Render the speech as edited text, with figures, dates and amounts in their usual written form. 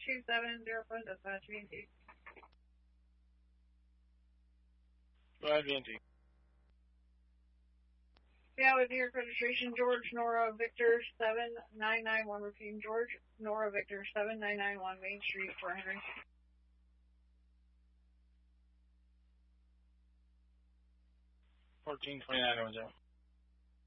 270, dispatch VNT. Go ahead, VNT. Yeah, with New York registration, George Nora Victor 7991, repeating George Nora Victor 7991, Main Street, Fort Henry. 1429,